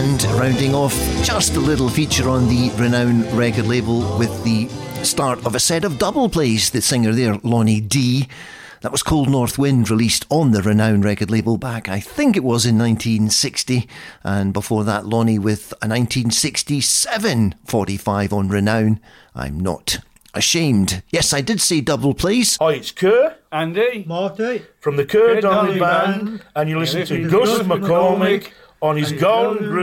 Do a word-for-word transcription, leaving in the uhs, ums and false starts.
And rounding off just a little feature on the Renown record label with the start of a set of double plays. The singer there, Lonnie D. That was Cold North Wind, released on the Renown record label back, I think it was in nineteen sixty. And before that, Lonnie with a nineteen sixty-seven forty-five on Renown, I'm Not Ashamed. Yes, I did say double plays. Hi, it's Kerr. Andy. Marty. From the Kerr Donnelly Band. And you listen to Gus McCormick on his Golden Groove.